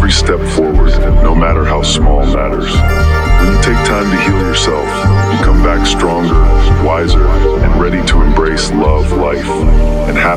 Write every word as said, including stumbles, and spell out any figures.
every step forward, no matter how small, matters. When you take time to heal yourself, you come back stronger, wiser, and ready to embrace love, life, and happiness.